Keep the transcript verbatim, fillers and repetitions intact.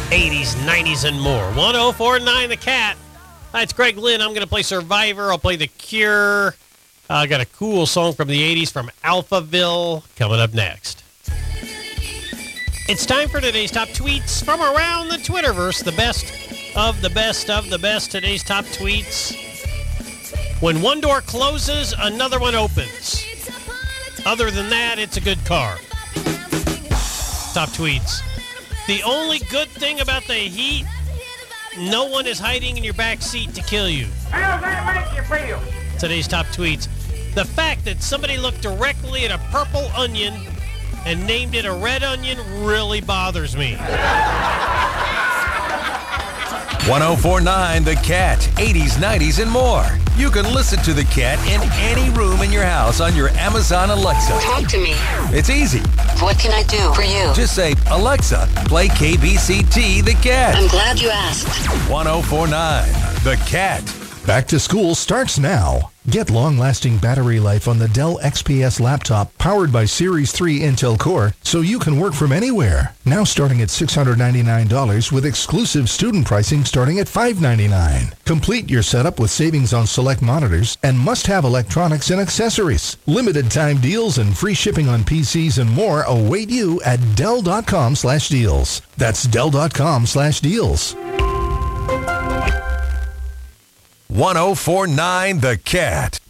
eighties, nineties, and more. one oh four point nine The Cat. Hi, it's Greg Lynn. I'm going to play Survivor. I'll play The Cure. I uh, got a cool song from the eighties from Alphaville coming up next. It's time for today's top tweets from around the Twitterverse. The best of the best of the best. Today's top tweets. When one door closes, another one opens. Other than that, it's a good car. Top tweets. The only good thing about the heat, no one is hiding in your back seat to kill you. How does that make you feel? Today's top tweets. The fact that somebody looked directly at a purple onion and named it a red onion really bothers me. one oh four point nine The Cat, eighties, nineties, and more. You can listen to The Cat in any room in your house on your Amazon Alexa. Talk to me. It's easy. What can I do for you? Just say, Alexa, play K B C T The Cat. I'm glad you asked. one oh four point nine The Cat. Back to school starts now. Get long-lasting battery life on the Dell X P S laptop powered by Series three Intel Core so you can work from anywhere. Now starting at six hundred ninety-nine dollars with exclusive student pricing starting at five hundred ninety-nine dollars. Complete your setup with savings on select monitors and must-have electronics and accessories. Limited time deals and free shipping on P Cs and more await you at Dell.com slash deals. That's Dell.com slash deals. one oh four point nine The Cat.